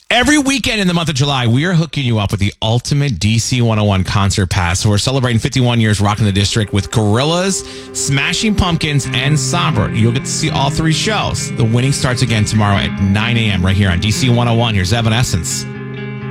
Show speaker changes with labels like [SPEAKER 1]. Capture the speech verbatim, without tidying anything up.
[SPEAKER 1] Every weekend in the month of July, we are hooking you up with the ultimate D C one oh one concert pass. So we're celebrating fifty-one years rocking the district with Gorillaz, Smashing Pumpkins, and Somber. You'll get to see all three shows. The winning starts again tomorrow at nine a.m. right here on D C one oh one. Here's Evanescence.